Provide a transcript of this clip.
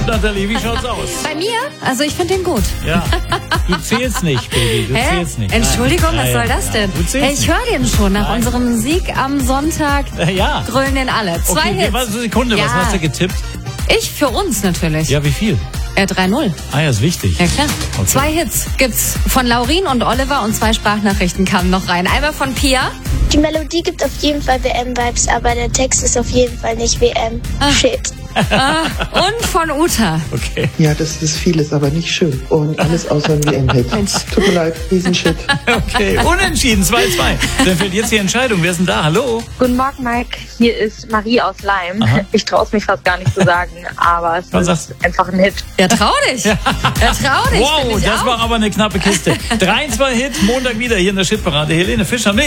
Nathalie, wie schaut's aus? Bei mir? Also ich finde den gut. Ja. Du zählst nicht, Baby. Du zählst nicht. Entschuldigung, was soll das denn? Du zählst Ich höre den schon. Nach Nein. unserem Sieg am Sonntag Ja. grölen den alle. 2 Okay, Hits. was, Sekunde, Ja. was hast du getippt? Ich für uns natürlich. Ja, wie viel? 3-0. Ah ja, ist wichtig. Ja klar. Okay. 2 Hits gibt's von Laurin und Oliver und 2 Sprachnachrichten kamen noch rein. Einmal von Pia. Die Melodie gibt auf jeden Fall WM-Vibes, aber der Text ist auf jeden Fall nicht WM. Shit. Und von Uta. Okay. Ja, das ist vieles, aber nicht schön. Und alles außer ein WM-Hit. Tut mir leid, Riesenshit. Okay, unentschieden, 2-2. Dann fällt jetzt die Entscheidung. Wer ist denn da? Hallo? Guten Morgen, Mike. Hier ist Marie aus Leim. Aha. Ich traue es mich fast gar nicht zu sagen, aber es Was ist sagst einfach ein Hit. Ja, trau dich. Ja, trau dich. Wow, find ich das auch. war aber eine knappe Kiste. 3-2 Hit, Montag wieder hier in der Shitparade. Helene Fischer mit